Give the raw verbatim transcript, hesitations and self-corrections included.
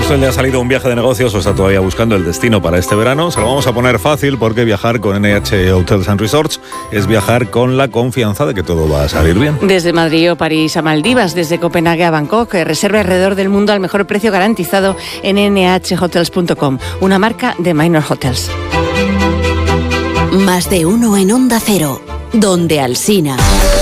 usted le ha salido un viaje de negocios o está todavía buscando el destino para este verano, se lo vamos a poner fácil porque viajar con N H Hotels and Resorts es viajar con la confianza de que todo va a salir bien. Desde Madrid o París a Maldivas, desde Copenhague a Bangkok, reserve alrededor del mundo al mejor precio garantizado en ene hache hotels punto com, una marca de Minor Hotels. Más de uno en Onda Cero, donde Alsina.